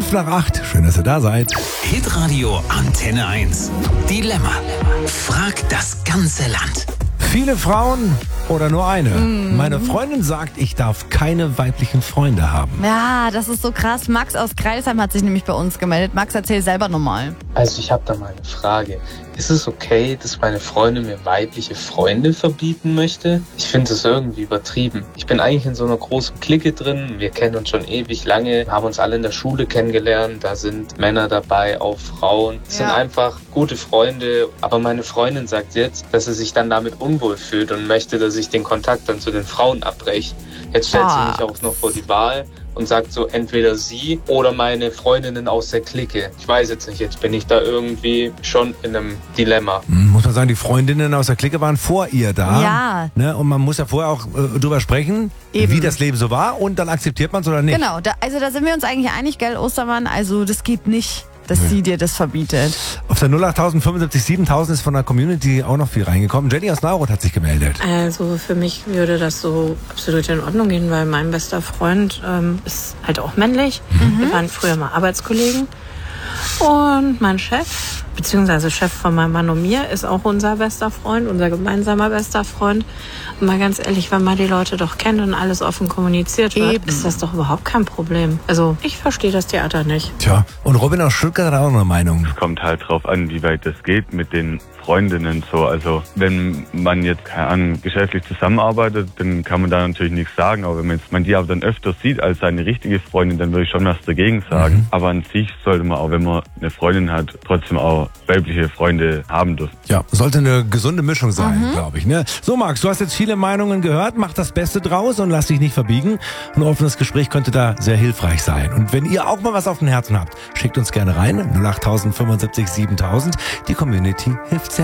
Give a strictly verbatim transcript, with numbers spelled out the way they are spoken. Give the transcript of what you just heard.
Fünf nach acht. Schön, dass ihr da seid. Hitradio Antenne eins. Dilemma. Frag das ganze Land. Viele Frauen oder nur eine? Mm. Meine Freundin sagt, ich darf keine weiblichen Freunde haben. Ja, das ist so krass. Max aus Kreilsheim hat sich nämlich bei uns gemeldet. Max, erzähl selber nochmal. Also ich habe da mal eine Frage. Ist es okay, dass meine Freundin mir weibliche Freunde verbieten möchte? Ich finde es irgendwie übertrieben. Ich bin eigentlich in so einer großen Clique drin. Wir kennen uns schon ewig lange, haben uns alle in der Schule kennengelernt. Da sind Männer dabei, auch Frauen. Es Ja. sind einfach gute Freunde. Aber meine Freundin sagt jetzt, dass sie sich dann damit unwohl fühlt und möchte, dass ich den Kontakt dann zu den Frauen abbreche. Jetzt stellt sie mich auch noch vor die Wahl und sagt so, entweder sie oder meine Freundinnen aus der Clique. Ich weiß jetzt nicht, jetzt bin ich da irgendwie schon in einem Dilemma. Muss man sagen, die Freundinnen aus der Clique waren vor ihr da. Ja. Ne? Und man muss ja vorher auch äh, drüber sprechen, Eben. wie das Leben so war. Und dann akzeptiert man es oder nicht. Genau, da, also da sind wir uns eigentlich einig, gell, Ostermann? Also das geht nicht, dass sie dir das verbietet. Auf der null acht fünfundsiebzig siebentausend ist von der Community auch noch viel reingekommen. Jenny aus Neuroth hat sich gemeldet. Also für mich würde das so absolut in Ordnung gehen, weil mein bester Freund ähm, ist halt auch männlich. Mhm. Wir waren früher mal Arbeitskollegen. Und mein Chef, beziehungsweise Chef von meinem Mann und mir, ist auch unser bester Freund, unser gemeinsamer bester Freund. Und mal ganz ehrlich, wenn man die Leute doch kennt und alles offen kommuniziert wird, Eben. ist das doch überhaupt kein Problem. Also ich verstehe das Theater nicht. Tja, und Robin aus Stuttgart hat auch noch eine Meinung. Es kommt halt drauf an, wie weit das geht mit den Freundinnen so. Also wenn man jetzt, keine Ahnung, geschäftlich zusammenarbeitet, dann kann man da natürlich nichts sagen. Aber wenn man, jetzt, man die aber dann öfter sieht als seine richtige Freundin, dann würde ich schon was dagegen sagen. Mhm. Aber an sich sollte man auch, wenn man eine Freundin hat, trotzdem auch weibliche Freunde haben dürfen. Ja, sollte eine gesunde Mischung sein, Mhm. glaube ich. Ne? So, Max, du hast jetzt viele Meinungen gehört. Mach das Beste draus und lass dich nicht verbiegen. Ein offenes Gespräch könnte da sehr hilfreich sein. Und wenn ihr auch mal was auf dem Herzen habt, schickt uns gerne rein. null acht fünfundsiebzig siebentausend. Die Community hilft sehr.